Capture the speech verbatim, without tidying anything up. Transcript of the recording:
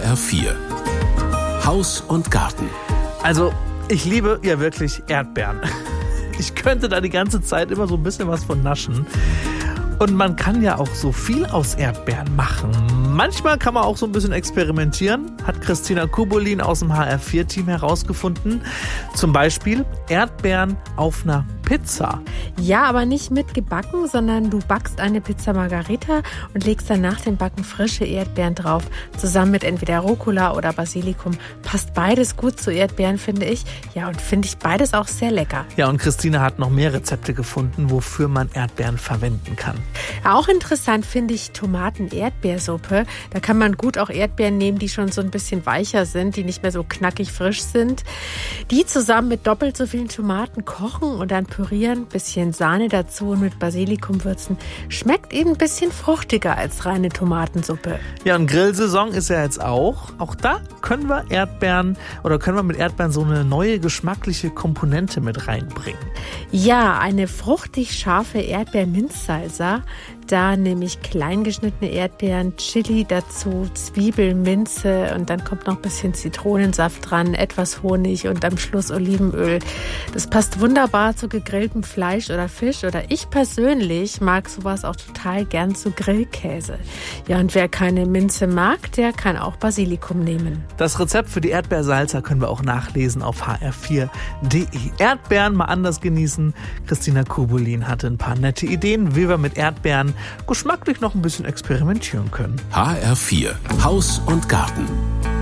R vier. Haus und Garten. Also, ich liebe ja wirklich Erdbeeren. Ich könnte da die ganze Zeit immer so ein bisschen was von naschen. Und man kann ja auch so viel aus Erdbeeren machen. Manchmal kann man auch so ein bisschen experimentieren, hat Christina Kubulin aus dem H R vier Team herausgefunden. Zum Beispiel Erdbeeren auf einer Pizza. Ja, aber nicht mit gebacken, sondern du backst eine Pizza Margherita und legst dann nach dem Backen frische Erdbeeren drauf. Zusammen mit entweder Rucola oder Basilikum. Passt beides gut zu Erdbeeren, finde ich. Ja, und finde ich beides auch sehr lecker. Ja, und Christina hat noch mehr Rezepte gefunden, wofür man Erdbeeren verwenden kann. Ja, auch interessant finde ich Tomaten-Erdbeersuppe. Da kann man gut auch Erdbeeren nehmen, die schon so ein bisschen weicher sind, die nicht mehr so knackig frisch sind. Die zusammen mit doppelt so vielen Tomaten kochen und dann pürieren, bisschen Sahne dazu und mit Basilikum würzen. Schmeckt eben ein bisschen fruchtiger als reine Tomatensuppe. Ja, und Grillsaison ist ja jetzt auch. Auch da können wir Erdbeeren oder können wir mit Erdbeeren so eine neue geschmackliche Komponente mit reinbringen. Ja, eine fruchtig scharfe Erdbeer-Minzsalsa. Da nehme ich klein geschnittene Erdbeeren, Chili dazu, Zwiebel, Minze und dann kommt noch ein bisschen Zitronensaft dran, etwas Honig und am Schluss Olivenöl. Das passt wunderbar zu gegrilltem Fleisch oder Fisch oder ich persönlich mag sowas auch total gern zu Grillkäse. Ja, und wer keine Minze mag, der kann auch Basilikum nehmen. Das Rezept für die Erdbeersalsa können wir auch nachlesen auf h r vier punkt d e. Erdbeeren mal anders genießen. Christina Kubulin hatte ein paar nette Ideen, wie wir mit Erdbeeren geschmacklich noch ein bisschen experimentieren können. H R vier. Haus und Garten.